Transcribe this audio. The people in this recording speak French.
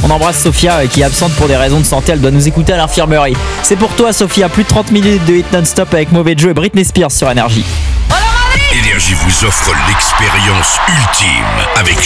On embrasse Sophia qui est absente pour des raisons de santé, elle doit nous écouter à l'infirmerie. C'est pour toi Sophia, plus de 30 minutes de hit non-stop avec Mauvais Joe et Britney Spears sur Énergie. Énergie vous offre l'expérience ultime avec